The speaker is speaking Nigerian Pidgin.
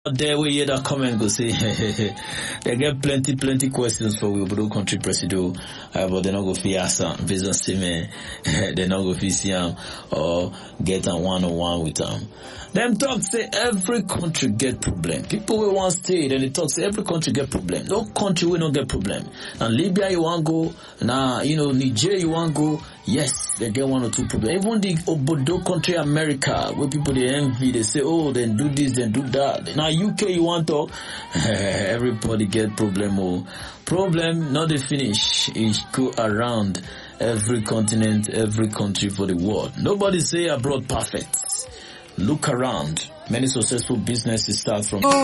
There we hear that comment go say they get plenty questions for we Obodo country president, but they not go fit answer based on statement. They not go fit see him or get a one-on-one with them. Them talk say every country get problem. People will want stay, then they talk say every country get problem. No country will not get problem. And Libya you want go, now Niger you want go. Yes, they get one or two problems. Even the Obodo country America, where people they envy, they say, oh, then do this, then do that. Now UK you want to, everybody get problem. Oh, problem not the finish. It go around every continent, every country for the world. Nobody say abroad perfect. Look around. Many successful businesses start from